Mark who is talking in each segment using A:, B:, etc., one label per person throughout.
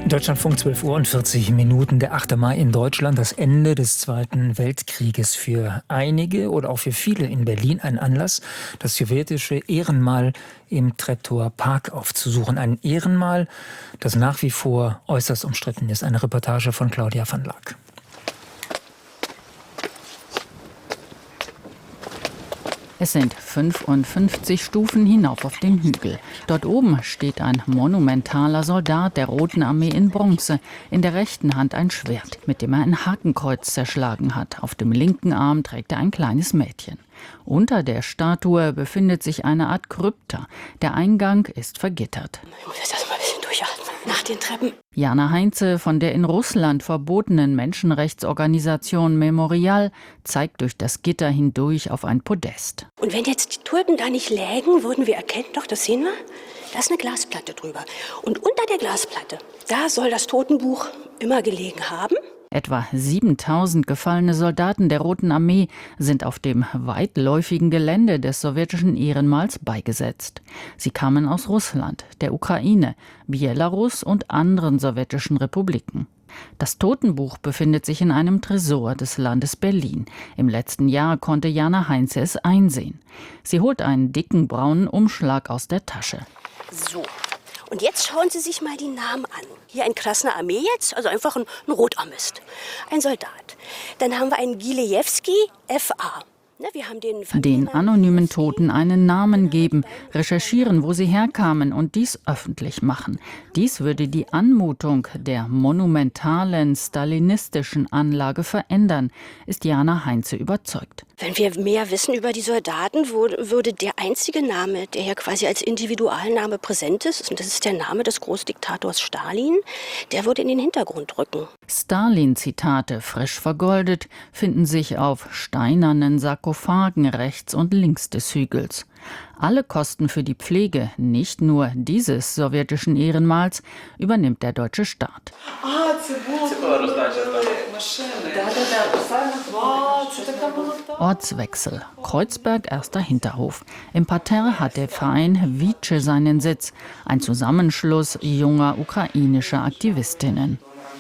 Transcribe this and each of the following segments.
A: Deutschlandfunk 12:40 Uhr. Der 8. Mai in Deutschland, das Ende des Zweiten Weltkrieges. Für einige oder auch für viele in Berlin ein Anlass, das sowjetische Ehrenmal im Treptower Park aufzusuchen. Ein Ehrenmal, das nach wie vor äußerst umstritten ist. Eine Reportage von Claudia van Laak.
B: Es sind 55 Stufen hinauf auf den Hügel. Dort oben steht ein monumentaler Soldat der Roten Armee in Bronze. In der rechten Hand ein Schwert, mit dem er ein Hakenkreuz zerschlagen hat. Auf dem linken Arm trägt er ein kleines Mädchen. Unter der Statue befindet sich eine Art Krypta. Der Eingang ist vergittert.
C: Ich muss jetzt erstmal ein bisschen durchatmen. Nach den Treppen.
B: Jana Heinze von der in Russland verbotenen Menschenrechtsorganisation Memorial zeigt durch das Gitter hindurch auf ein Podest.
C: Und wenn jetzt die Tulpen da nicht lägen, würden wir erkennen, doch, das sehen wir, da ist eine Glasplatte drüber. Und unter der Glasplatte, da soll das Totenbuch immer gelegen haben.
B: Etwa 7000 gefallene Soldaten der Roten Armee sind auf dem weitläufigen Gelände des sowjetischen Ehrenmals beigesetzt. Sie kamen aus Russland, der Ukraine, Belarus und anderen sowjetischen Republiken. Das Totenbuch befindet sich in einem Tresor des Landes Berlin. Im letzten Jahr konnte Jana Heinze es einsehen. Sie holt einen dicken braunen Umschlag aus der Tasche.
C: So. Und jetzt schauen Sie sich mal die Namen an. Hier ein Krasner Armee jetzt, also einfach ein Rotarmist, ein Soldat. Dann haben wir einen Gilejewski, FA. Wir haben
B: den anonymen Toten einen Namen geben, recherchieren, wo sie herkamen und dies öffentlich machen. Dies würde die Anmutung der monumentalen stalinistischen Anlage verändern, ist Jana Heinze überzeugt.
C: Wenn wir mehr wissen über die Soldaten, würde der einzige Name, der hier quasi als Individualname präsent ist, und das ist der Name des Großdiktators Stalin, der würde in den Hintergrund rücken.
B: Stalin-Zitate, frisch vergoldet, finden sich auf steinernen Sarkophagen rechts und links des Hügels. Alle Kosten für die Pflege, nicht nur dieses sowjetischen Ehrenmals, übernimmt der deutsche Staat. Ortswechsel. Kreuzberg, erster Hinterhof. Im Parterre hat der Verein Vice seinen Sitz, ein Zusammenschluss junger ukrainischer Aktivistinnen.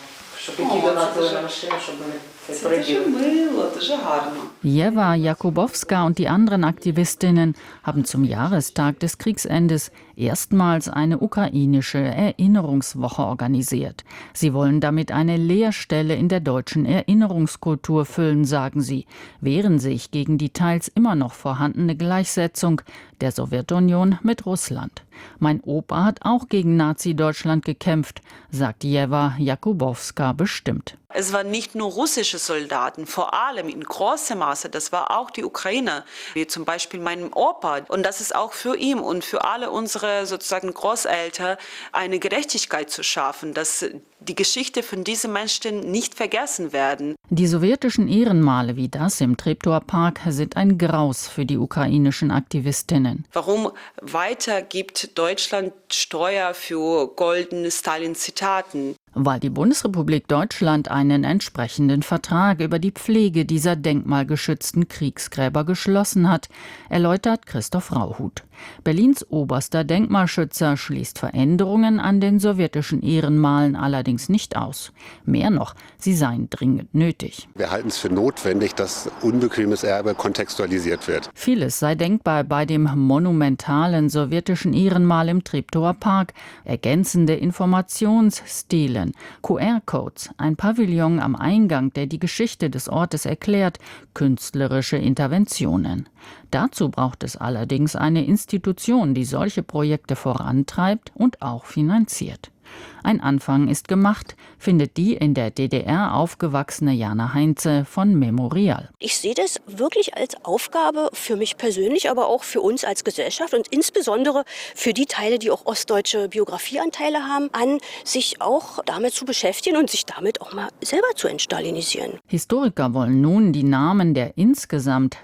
B: Jewa Jakubowska und die anderen Aktivistinnen haben zum Jahrestag des Kriegsendes erstmals eine ukrainische Erinnerungswoche organisiert. Sie wollen damit eine Leerstelle in der deutschen Erinnerungskultur füllen, sagen sie, wehren sich gegen die teils immer noch vorhandene Gleichsetzung der Sowjetunion mit Russland. Mein Opa hat auch gegen Nazi-Deutschland gekämpft, sagt Jewa Jakubowska bestimmt.
D: Es waren nicht nur russische Soldaten, vor allem in großem Maße, das war auch die Ukrainer, wie zum Beispiel meinem Opa. Und das ist auch für ihn und für alle unsere sozusagen Großeltern eine Gerechtigkeit zu schaffen, dass die Geschichte von diesen Menschen nicht vergessen werden.
B: Die sowjetischen Ehrenmale wie das im Treptower Park sind ein Graus für die ukrainischen Aktivistinnen.
D: Warum weiter gibt Deutschland Steuer für goldene Stalin-Zitaten?
B: Weil die Bundesrepublik Deutschland einen entsprechenden Vertrag über die Pflege dieser denkmalgeschützten Kriegsgräber geschlossen hat, erläutert Christoph Rauhut. Berlins oberster Denkmalschützer schließt Veränderungen an den sowjetischen Ehrenmalen allerdings nicht aus. Mehr noch, sie seien dringend nötig.
E: Wir halten es für notwendig, dass unbequemes Erbe kontextualisiert wird.
B: Vieles sei denkbar bei dem monumentalen sowjetischen Ehrenmal im Treptower Park. Ergänzende Informationsstilen, QR-Codes, ein Pavillon am Eingang, der die Geschichte des Ortes erklärt, künstlerische Interventionen. Dazu braucht es allerdings eine Institution, die solche Projekte vorantreibt und auch finanziert. Ein Anfang ist gemacht, findet die in der DDR aufgewachsene Jana Heinze von Memorial.
C: Ich sehe das wirklich als Aufgabe für mich persönlich, aber auch für uns als Gesellschaft und insbesondere für die Teile, die auch ostdeutsche Biografieanteile haben, an sich auch damit zu beschäftigen und sich damit auch mal selber zu entstalinisieren.
B: Historiker wollen nun die Namen der insgesamt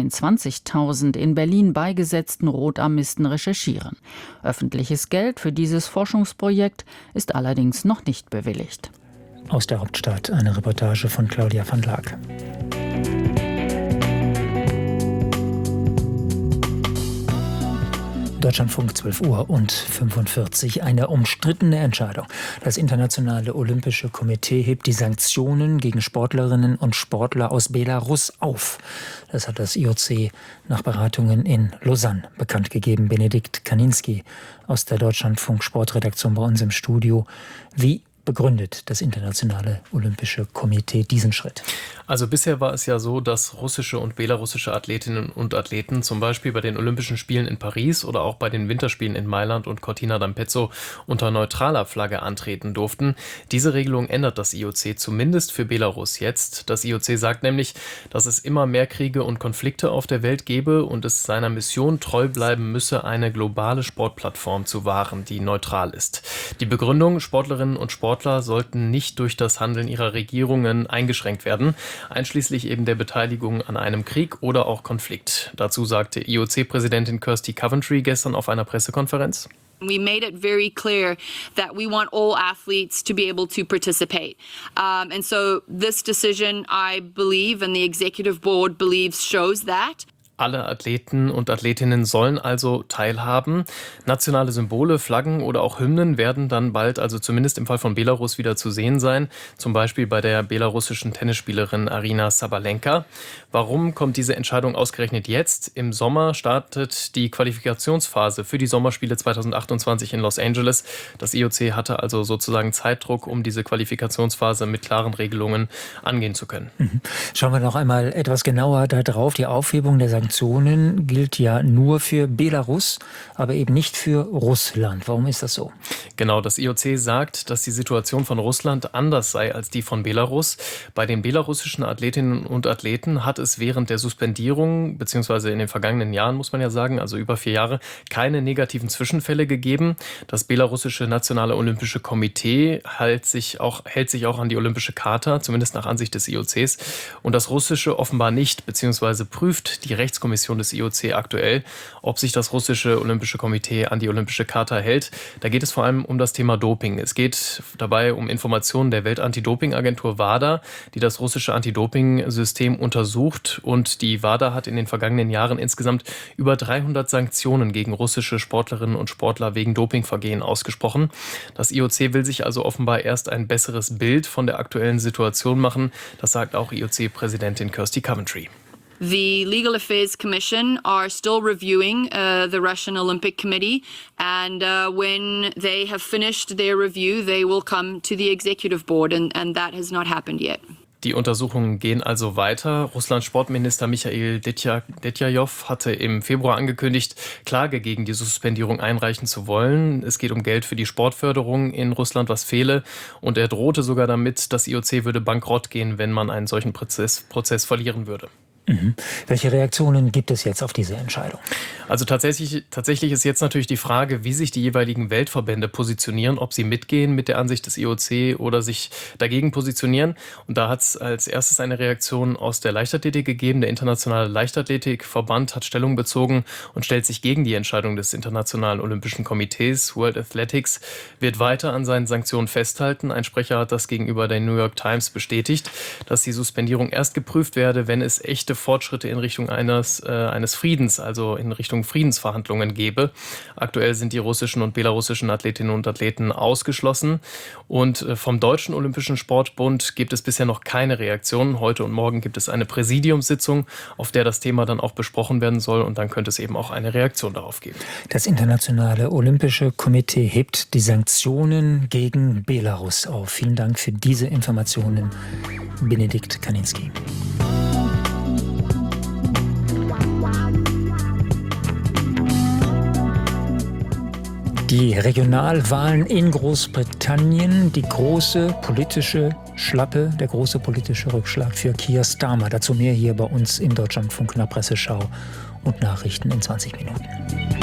B: 22.000 in Berlin beigesetzten Rotarmisten recherchieren. Öffentliches Geld für dieses Forschungsprojekt ist allerdings noch nicht bewilligt.
A: Aus der Hauptstadt eine Reportage von Claudia van Laak. Deutschlandfunk 12:45 Uhr. Eine umstrittene Entscheidung. Das Internationale Olympische Komitee hebt die Sanktionen gegen Sportlerinnen und Sportler aus Belarus auf. Das hat das IOC nach Beratungen in Lausanne bekannt gegeben. Benedikt Kaninski aus der Deutschlandfunk Sportredaktion bei uns im Studio. Wie begründet das Internationale Olympische Komitee diesen Schritt?
F: Also bisher war es ja so, dass russische und belarussische Athletinnen und Athleten zum Beispiel bei den Olympischen Spielen in Paris oder auch bei den Winterspielen in Mailand und Cortina d'Ampezzo unter neutraler Flagge antreten durften. Diese Regelung ändert das IOC zumindest für Belarus jetzt. Das IOC sagt nämlich, dass es immer mehr Kriege und Konflikte auf der Welt gebe und es seiner Mission treu bleiben müsse, eine globale Sportplattform zu wahren, die neutral ist. Die Begründung: Sportlerinnen und Sportler sollten nicht durch das Handeln ihrer Regierungen eingeschränkt werden, einschließlich eben der Beteiligung an einem Krieg oder auch Konflikt. Dazu sagte IOC-Präsidentin Kirsty Coventry gestern auf einer Pressekonferenz:
G: We made it very clear that we want all athletes to be able to participate. And so this decision, I believe, and the executive board believes, shows that.
F: Alle Athleten und Athletinnen sollen also teilhaben. Nationale Symbole, Flaggen oder auch Hymnen werden dann bald, also zumindest im Fall von Belarus, wieder zu sehen sein. Zum Beispiel bei der belarussischen Tennisspielerin Aryna Sabalenka. Warum kommt diese Entscheidung ausgerechnet jetzt? Im Sommer startet die Qualifikationsphase für die Sommerspiele 2028 in Los Angeles. Das IOC hatte also sozusagen Zeitdruck, um diese Qualifikationsphase mit klaren Regelungen angehen zu können.
A: Schauen wir noch einmal etwas genauer da drauf. Die Aufhebung der Sanktionen gilt ja nur für Belarus, aber eben nicht für Russland. Warum ist das so?
F: Genau, das IOC sagt, dass die Situation von Russland anders sei als die von Belarus. Bei den belarussischen Athletinnen und Athleten hat es während der Suspendierung, beziehungsweise in den vergangenen Jahren, muss man ja sagen, also über 4 Jahre, keine negativen Zwischenfälle gegeben. Das belarussische Nationale Olympische Komitee hält sich auch an die Olympische Charta, zumindest nach Ansicht des IOCs. Und das russische offenbar nicht, beziehungsweise prüft die Rechtskommission des IOC aktuell, ob sich das russische Olympische Komitee an die Olympische Charta hält. Da geht es vor allem um das Thema Doping. Es geht dabei um Informationen der Weltantidopingagentur WADA, die das russische Antidopingsystem untersucht. Und die WADA hat in den vergangenen Jahren insgesamt über 300 Sanktionen gegen russische Sportlerinnen und Sportler wegen Dopingvergehen ausgesprochen. Das IOC will sich also offenbar erst ein besseres Bild von der aktuellen Situation machen. Das sagt auch IOC-Präsidentin Kirsty Coventry.
G: The Legal Affairs Commission are still reviewing the Russian Olympic Committee, and when they have finished their review, they will come to the executive board, and that has not happened yet.
F: Die Untersuchungen gehen also weiter. Russlands Sportminister Michail Detjajow hatte im Februar angekündigt, Klage gegen die Suspendierung einreichen zu wollen. Es geht um Geld für die Sportförderung in Russland, was fehle. Und er drohte sogar damit, das IOC würde bankrott gehen, wenn man einen solchen Prozess verlieren würde.
A: Welche Reaktionen gibt es jetzt auf diese Entscheidung?
F: Also tatsächlich ist jetzt natürlich die Frage, wie sich die jeweiligen Weltverbände positionieren, ob sie mitgehen mit der Ansicht des IOC oder sich dagegen positionieren. Und da hat es als erstes eine Reaktion aus der Leichtathletik gegeben. Der Internationale Leichtathletikverband hat Stellung bezogen und stellt sich gegen die Entscheidung des Internationalen Olympischen Komitees. World Athletics wird weiter an seinen Sanktionen festhalten. Ein Sprecher hat das gegenüber der New York Times bestätigt, dass die Suspendierung erst geprüft werde, wenn es echte Fortschritte in Richtung eines Friedens, also in Richtung Friedensverhandlungen gebe. Aktuell sind die russischen und belarussischen Athletinnen und Athleten ausgeschlossen. Und vom Deutschen Olympischen Sportbund gibt es bisher noch keine Reaktion. Heute und morgen gibt es eine Präsidiumssitzung, auf der das Thema dann auch besprochen werden soll. Und dann könnte es eben auch eine Reaktion darauf geben.
A: Das Internationale Olympische Komitee hebt die Sanktionen gegen Belarus auf. Vielen Dank für diese Informationen, Benedikt Kaninski. Die Regionalwahlen in Großbritannien, der große politische Rückschlag für Keir Starmer. Dazu mehr hier bei uns im Deutschlandfunk nach Presseschau und Nachrichten in 20 Minuten.